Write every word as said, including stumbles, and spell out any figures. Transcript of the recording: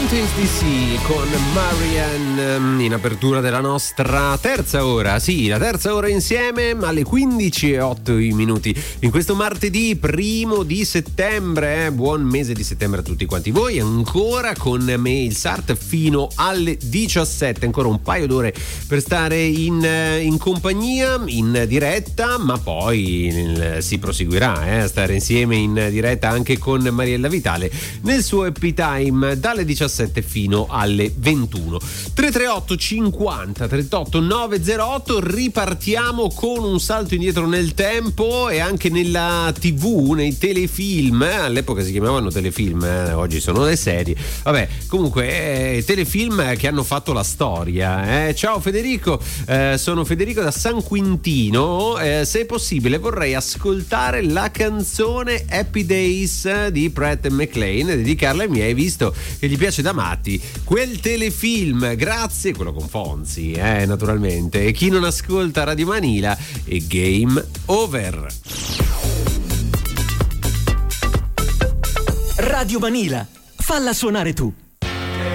Mountains D C con Marianne in apertura della nostra terza ora, sì, la terza ora insieme alle quindici e otto i minuti in questo martedì primo di settembre, eh? Buon mese di settembre a tutti quanti voi, ancora con me il S A R T fino alle diciassette, ancora un paio d'ore per stare in, in compagnia, in diretta, ma poi il, si proseguirà eh? stare insieme in diretta anche con Mariella Vitale nel suo Happy Time dalle diciassette fino alle ventuno. Tre tre otto cinquanta trentotto novecentootto. Ripartiamo con un salto indietro nel tempo e anche nella tivù, nei telefilm. All'epoca si chiamavano telefilm, eh? Oggi sono le serie. Vabbè, comunque eh, telefilm che hanno fatto la storia. Eh? Ciao Federico, eh, sono Federico da San Quintino. Eh, se è possibile vorrei ascoltare la canzone Happy Days di Pratt and McLean e dedicarla ai miei, visto che gli piace da matti quel telefilm. Grazie, quello con Fonzi, eh, naturalmente. E chi non ascolta Radio Manila è game over. Radio Manila, falla suonare tu.